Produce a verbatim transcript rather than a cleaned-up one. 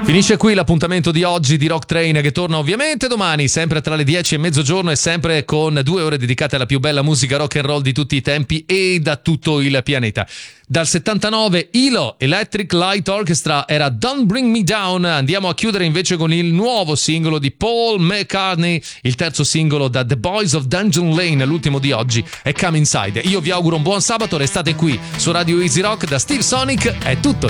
Finisce qui l'appuntamento di oggi di Rock Train, che torna ovviamente domani, sempre tra le dieci e mezzogiorno e sempre con due ore dedicate alla più bella musica rock and roll di tutti i tempi e da tutto il pianeta. Dal settantanove E L O Electric Light Orchestra era Don't Bring Me Down. Andiamo a chiudere invece con il nuovo singolo di Paul McCartney, il terzo singolo da The Boys of Dungeon Lane, l'ultimo di oggi è Come Inside. Io vi auguro un buon sabato, restate qui su Radio Easy Rock. Da Steve Sonic è tutto.